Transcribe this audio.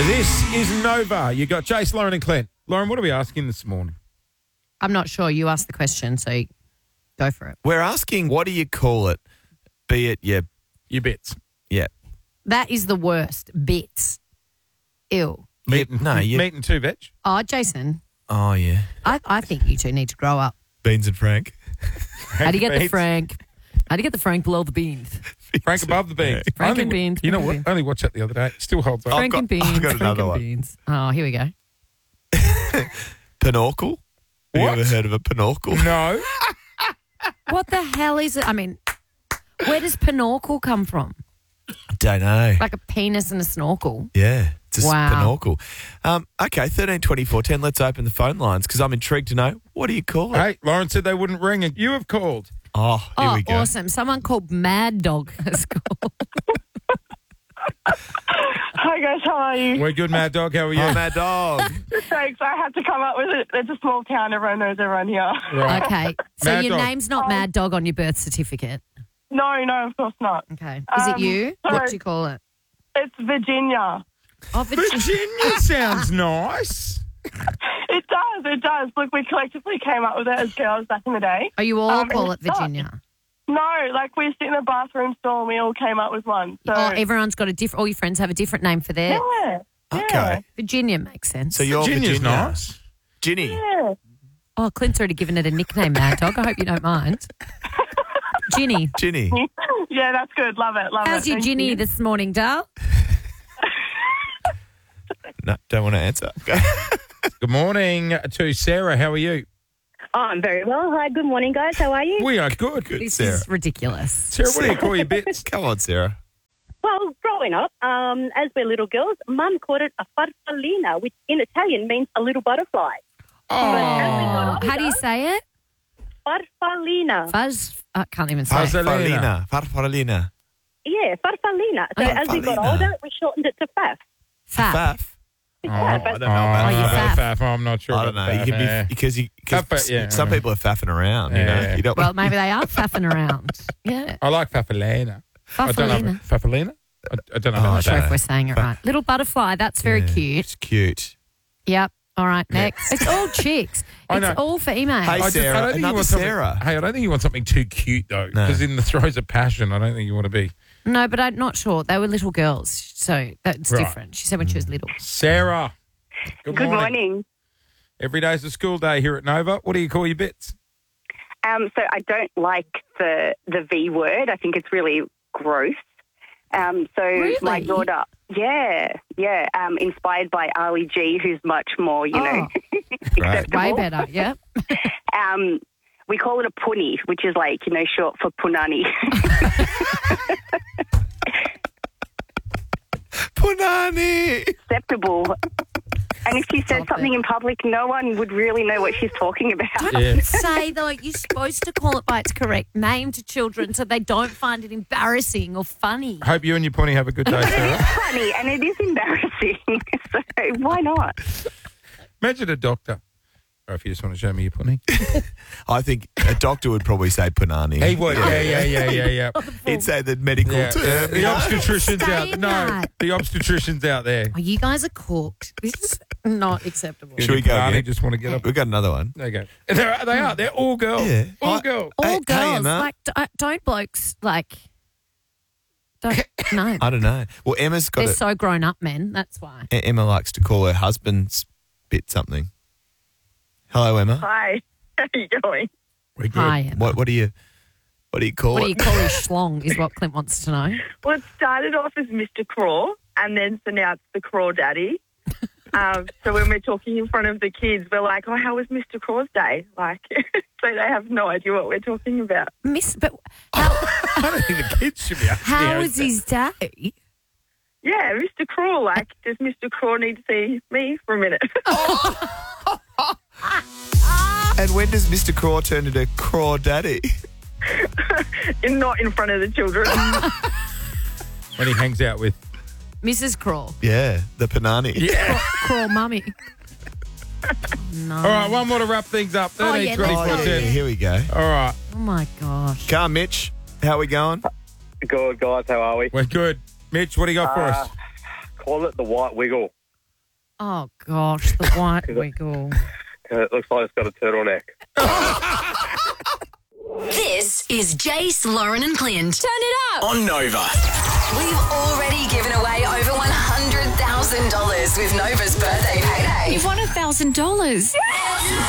This is Nova. You got Jace, Lauren and Clint. Lauren, what are we asking this morning? I'm not sure. You asked the question, so go for it. We're asking, what do you call it? Be it your bits. Yeah. That is the worst. Bits. Ew. Meat and two veg. Oh, Jason, Oh, yeah. I think you two need to grow up. Beans and Frank. How do you get the Beans. Frank? How do you get the Frank below the beans? Frank above the beans. Frank I and beans, You know Frank what? and I only watched that the other day. It still holds up. Frank and beans. I've got Frank another and one. beans. Oh, here we go. Pinorcle. Have you What? ever heard of a pinorcle? No. What the hell is it? I mean, where does pinorcle come from? Don't know. Like a penis and a snorkel. Yeah. It's a Wow. pinorcle. Okay, 13 24 10. Let's open the phone lines because I'm intrigued to know, what do you call it? Hey, Lauren said they wouldn't ring and you have called. Oh, here Oh, we go. awesome. Someone called Mad Dog has called. Hi guys, how are you? We're good, Mad Dog. How are you? Oh, Mad Dog. Thanks, I had to come up with it. It's a small town, everyone knows everyone here. Right. Okay. So Mad your Dog. name's not Mad Dog on your birth certificate. No, of course not. Okay. Is it you? sorry. What do you call it? It's Virginia. Oh, Virginia sounds nice. It does. Look, we collectively came up with it as girls back in the day. Oh, you all and call it it's not. Virginia. No, like we sit in a bathroom stall and we all came up with one. So Oh, everyone's got a different. All your friends have a different name for theirs. yeah. Okay. Virginia makes sense. So you're Virginia's Virginia. nice. Ginny. Yeah. Oh, Clint's already given it a nickname, Mad Dog. I hope you don't mind. Ginny. Ginny. Yeah, that's good. Love it. How's your Thank Ginny you. this morning, Dal? No, don't want to answer. Go. Good morning to Sarah. How are you? Oh, I'm very well. Hi, good morning, guys. How are you? We are good. This Sarah. is ridiculous. Sarah, what do you call your bits? Come on, Sarah. Well, growing up, as we're little girls, Mum called it a farfallina, which in Italian means a little butterfly. Oh, how do you say it? Farfallina. Fuzz. I can't even say it. Farfallina. Farfallina. Yeah, farfallina. So as we got Farfallina. older, we shortened it to faff. Faf. Faff. Oh, I don't know about you faff. faff. I'm not sure. I don't know. about You can faff, be because Faff, yeah, some yeah. people are faffing around. You Yeah. know, you don't. Well, maybe they are faffing around. Yeah. I like Fafalina. I don't know. Farfallina. Fafalina? I don't know. Oh, how I to Sure say if it. we're saying it right. Little butterfly. That's very Yeah, cute. It's cute. Yep. All right, next. It's all chicks. I It's know. all females. Hey, I Sarah, don't think you another want something- Sarah. Hey, I don't think you want something too cute though, No. because in the throes of passion, I don't think you want to be. No, but I'm not sure. They were little girls, so that's Right. different. She said when she was little. Sarah. Good Good morning. morning. Every day's a school day here at Nova. What do you call your bits? So I don't like the V word. I think it's really gross. So my Really? daughter, yeah, inspired by Ali G, who's much more, Oh. acceptable. Way better, yeah. We call it a punny, which is like, short for punani. Punani. Acceptable. And if she says Stop something it. in public, no one would really know what she's talking about. Yeah. Say, though, you're supposed to call it by its correct name to children so they don't find it embarrassing or funny. Hope you and your pony have a good day, It is Sarah. funny and it is embarrassing. So why not? Imagine a doctor. Or if you just want to show me your pony. I think a doctor would probably say punani. He would. Yeah. He'd say the medical Yeah. term. The you know? obstetrician's out. Saying No, that. the obstetrician's out there. Oh, you guys are cooked. This is not acceptable. Should we go They again? just want to get up. We've got another one. There you go. They are. They're all girls. Yeah. All girls. All Hey, girls, Emma. like, don't blokes, like, don't, no. I don't know. Well, Emma's got They're it. so grown up men, that's why. Emma likes to call her husband's bit something. Hello, Emma. Hi. How are you going? We're good. Hi, Emma. What do you call What it? do you call a schlong is what Clint wants to know. Well, it started off as Mr. Craw, and then so now it's the Craw Daddy. So when we're talking in front of the kids, we're like, "Oh, how was Mr. Craw's day?" Like, so they have no idea what we're talking about. But how, I don't think the kids should be asking. how was his day? Yeah, Mr. Craw. Like, does Mr. Craw need to see me for a minute? And when does Mr. Craw turn into Craw Daddy? And not in front of the children. When he hangs out with. Mrs. Crawl. Yeah, the panani. Yeah. Crawl mummy. No. All right, one more to wrap things up. 13, Oh, yeah, 24, let's go. 10. Here we go. All right, Oh, my gosh. Come, Mitch. How we going? Good, guys. How are we? we're good. Mitch, what do you got for us? Call it the white wiggle. Oh, gosh, the white wiggle. It looks like it's got a turtleneck. This is Jace, Lauren and Clint. Turn it up. On Nova. We've already given away over $100,000 with Nova's birthday payday. You've won $1,000.